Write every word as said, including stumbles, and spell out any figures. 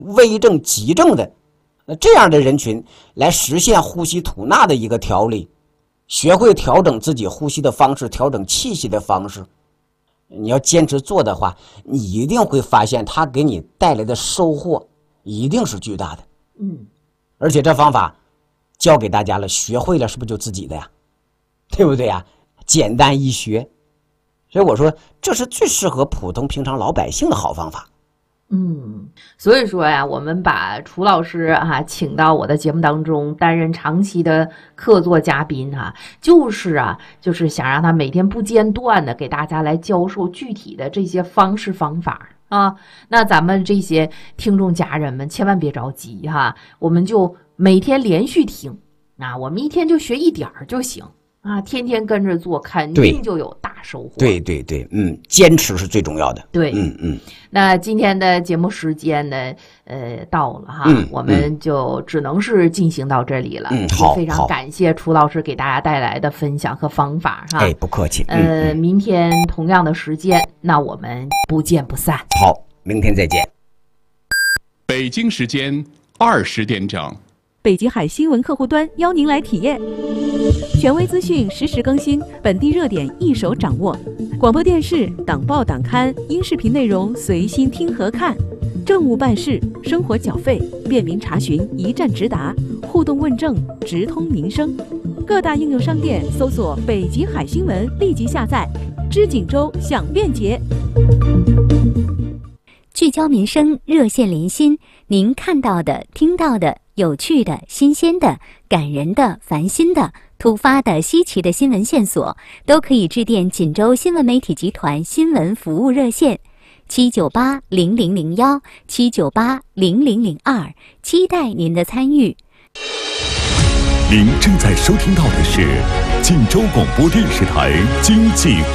危症、急症的这样的人群来实现呼吸吐纳的一个调理，学会调整自己呼吸的方式，调整气息的方式。你要坚持做的话，你一定会发现它给你带来的收获一定是巨大的。 嗯， 而且这方法教给大家了，学会了是不是就自己的呀？对不对呀？简单易学，所以我说这是最适合普通平常老百姓的好方法。 嗯，所以说呀，我们把楚老师啊请到我的节目当中担任长期的客座嘉宾哈、啊，就是啊，就是想让他每天不间断的给大家来教授具体的这些方式方法啊。那咱们这些听众家人们千万别着急哈、啊，我们就每天连续听啊，我们一天就学一点儿就行啊，天天跟着做，肯定就有大收获。 对对对，嗯，坚持是最重要的。 对， 嗯嗯。 那今天的节目时间呢，呃，到了哈， 嗯、 我们就只能是进行到这里了。 嗯，好， 非常感谢楚老师给大家带来的分享和方法哈。 哎，不客气。 呃， 嗯嗯、 明天同样的时间，那我们不见不散。 好，明天再见。 北京时间二十点整。 北极海新闻客户端邀您来体验，权威资讯实时更新，本地热点一手掌握，广播电视、党报党刊、音视频内容随心听和看，政务办事、生活缴费便民查询，一站直达，互动问政，直通民生。各大应用商店搜索北极海新闻，立即下载，知锦州享便捷。 聚焦民生，热线连心，您看到的、听到的、有趣的、新鲜的、感人的、烦心的、突发的、稀奇的新闻线索，都可以致电锦州新闻媒体集团新闻服务热线七九八零零零幺七九八零零零二，期待您的参与。 您正在收听到的是锦州广播电视台经济